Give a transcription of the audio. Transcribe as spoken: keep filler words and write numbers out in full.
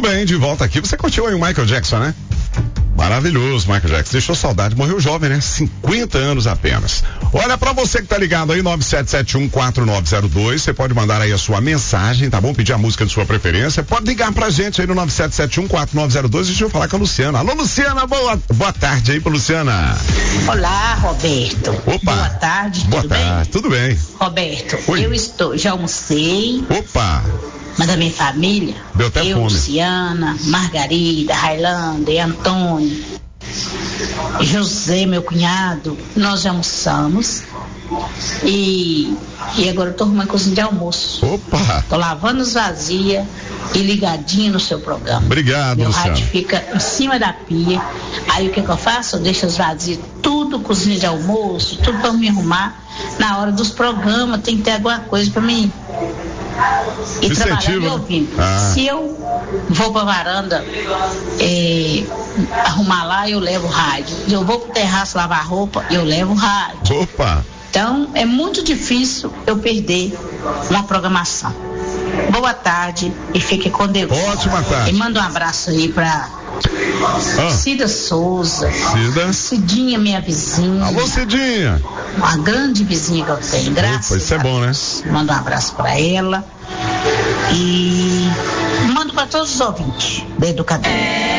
Muito bem, de volta aqui. Você curtiu aí o Michael Jackson, né? Maravilhoso, Michael Jackson. Deixou saudade, morreu jovem, né? cinquenta anos apenas. Olha, pra você que tá ligado aí, nove sete sete um quatro nove zero dois, você pode mandar aí a sua mensagem, tá bom? Pedir a música de sua preferência. Pode ligar pra gente aí no nove sete sete um quatro nove zero dois. Deixa eu falar com a Luciana. Alô, Luciana, boa, boa tarde aí pra Luciana. Olá, Roberto. Opa. Boa tarde, boa tudo tarde, bem? tudo bem. Roberto, Oi. eu estou, já almocei. Opa. Mas da minha família, Deu até eu, fome. Luciana, Margarida, Railândia, Antônio, José, meu cunhado, nós já almoçamos e, e agora eu tô arrumando cozinha de almoço. Opa! Tô lavando os vasilhas e ligadinho no seu programa. Obrigado, meu Luciana. rádio fica em cima da pia. Aí o que que eu faço? Eu deixo as vasilhas, tudo, cozinha de almoço, tudo pra me arrumar. Na hora dos programas tem que ter alguma coisa pra mim e trabalhando e ouvindo. Ah. Se eu vou pra varanda é, arrumar lá, eu levo o rádio. Eu vou pro terraço lavar roupa, eu levo o rádio. Opa! Então é muito difícil eu perder uma programação. Boa tarde e fique com Deus. Ótima tarde. E manda um abraço aí pra ah. Cida Souza. Cida. Cidinha, minha vizinha. Alô, Cidinha. Uma grande vizinha que eu tenho, graças Opa, isso é bom, né? Manda um abraço pra ela. E mando pra todos os ouvintes da Educadora.